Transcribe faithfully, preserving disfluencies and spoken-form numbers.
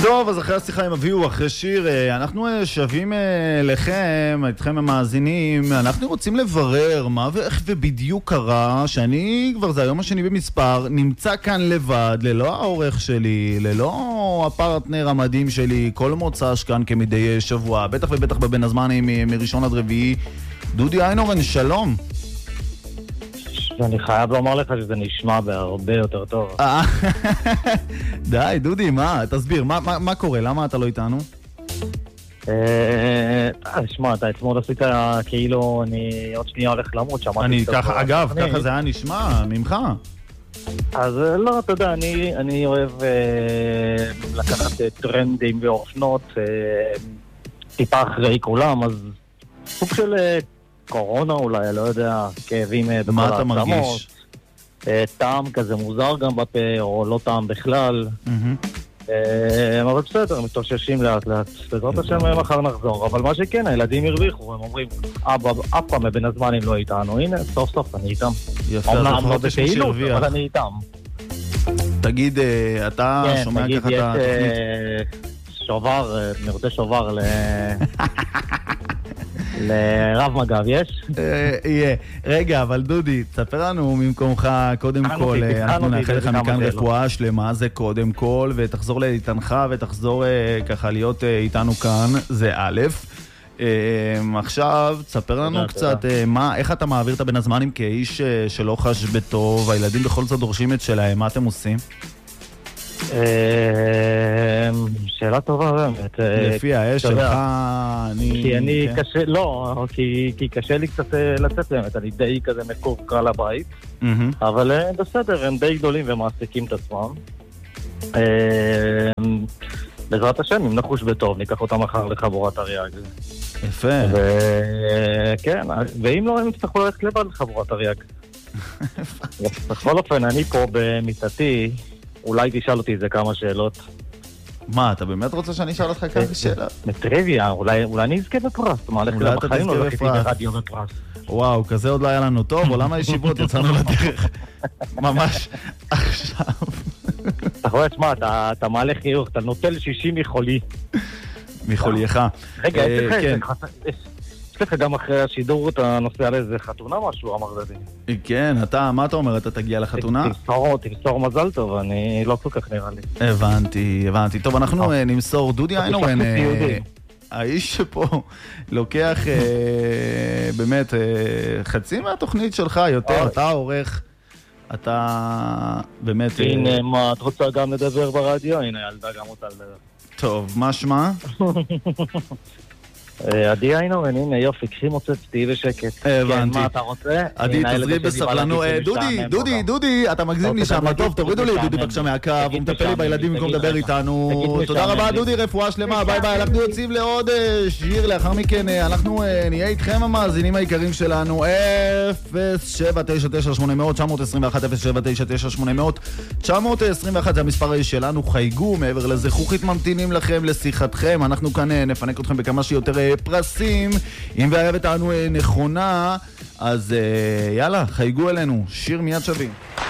טוב, אז אחרי השיחה עם אביהו, אחרי שיר, אנחנו שווים לכם, אתכם המאזינים, אנחנו רוצים לברר מה ואיך ובדיוק קרה, שאני כבר זה היום השני במספר, נמצא כאן לבד, ללא העורך שלי, ללא הפרטנר המדהים שלי, כל מוצ"ש כאן כמדי שבוע, בטח ובטח בבין הזמנים מראשון עד רביעי, דודי איינורן, שלום. אני חייב לומר לך שזה נשמע בהרבה יותר טוב. די, דודי, מה? תסביר, מה, מה קורה? למה אתה לא איתנו? שמע, אתה אתמול עשית כאילו אני עוד שנייה הולך למות, שמעתי... אני ככה, אגב, ככה זה היה נשמע ממך. אז לא, אתה יודע, אני אוהב לקחת טרנדים ואופנות טיפה אחרי כולם, אז סוג של... קורונה אולי, לא יודע, כאבים בכל העצמות. מה אתה מרגיש? טעם כזה מוזר גם בפה, או לא טעם בכלל. אבל בסדר, מתאוששים לאט לאט. בעזרת השם מחר נחזור. אבל מה שכן, הילדים הרוויחו, הם אומרים, אבא, אף פעם מבין הזמנים לא איתנו. הנה, סוף סוף אני איתם. יפה, אז לא בפעילות, אבל אני איתם. תגיד, אתה שומע ככה את התוכנית? שובר, אני רוצה שובר ל... לרב מגב, יש? יהיה. רגע, אבל דודי, תספר לנו ממקומך, קודם כל, אנחנו נאחל לך מכאן רפואה שלמה, זה קודם כל, ותחזור לאיתנך, ותחזור ככה להיות איתנו כאן, זה א'. עכשיו, תספר לנו קצת, איך אתה מעביר את בין הזמנים כאיש שלא חש בטוב, הילדים בכל זאת דורשים את שלהם, מה אתם עושים? שאלה טובה באמת. לפי האש שלך אני... כי אני קשה, לא, כי קשה לי קצת לצאת באמת, אני די כזה מקורקע לבית, אבל בסדר, הם די גדולים ומעסיקים את עצמם. בעזרת השם, אם נחוש בטוב, ניקח אותם מחר לחבורת אריאג. יפה. כן, ואם לא, הם יצטרכו ללכת לבד לחבורת אריאג. בכל אופן, אני פה במיטתי, אולי תשאל אותי איזה כמה שאלות. מה, אתה באמת רוצה שאני אשאל אותך כמה שאלות? מטריוויה, אולי אני אזכה בפרס. אולי אתה תזכה בפרס. וואו, כזה עוד לא היה לנו טוב, עולם הישיבות יצאנו לדרך. ממש עכשיו. אתה רואה, שמע, אתה מעלה חיוך, אתה נוטל שישים מחולי. מחולייך. רגע, יש לך גם אחרי השידור אתה נוסע על איזה חתונה משהו, אמר דדי. כן, אתה, מה אתה אומר? אתה תגיע לחתונה? תמסור מזל טוב, אני לא כל כך נראה לי. הבנתי, הבנתי. טוב, אנחנו נמסור דודי איינורן, האיש שפה לוקח באמת חצי מהתוכנית שלך יותר, אתה עורך, אתה באמת... הנה, מה, את רוצה גם לדבר ברדיו? הנה, ילדה גם רוצה לדבר. טוב, מה שמה? עדי איינורן, הנה יופי, קחי מוצץ, תהי בשקט. הבנתי. מה אתה רוצה? עדי, תזרי בסבלנו. דודי, דודי, דודי, אתה מגזים לי שם. טוב, תורידו לי דודי בבקשה מהקו, הוא מטפל לי בילדים במקום לדבר איתנו. תודה רבה דודי, רפואה שלמה, ביי ביי. אנחנו יוצאים לעוד שיר, לאחר מכן אנחנו נהיה איתכם המאזינים העיקרים שלנו. אפס שבע תשע תשע שמונה מאות תשע עשרים ואחת אפס שבע תשע תשע שמונה מאות תשע עשרים ואחת זה המספר שלנו. חייגו, מעבר לזה חוכית ממתינים לכם לשיחתכם. אנחנו כאן נפנק אתכם בכמה שיותר פרסים, אם והאהבת לנו נכונה, אז יאללה, חייגו אלינו, שיר מיד שווים.